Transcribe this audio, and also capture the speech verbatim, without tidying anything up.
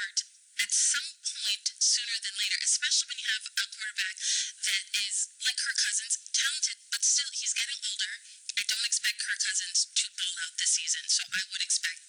start at some point sooner than later, especially when you have a quarterback that is like Kirk Cousins, talented, but still he's getting older. I don't expect Kirk Cousins to ball out this season, so I would expect